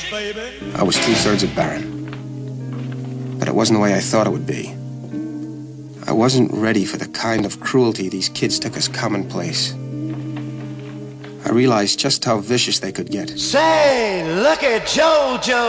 I was 2/3 a Baron. But it wasn't the way I thought it would be. I wasn't ready for the kind of cruelty these kids took as commonplace. I realized just how vicious they could get. Say, look at Jojo!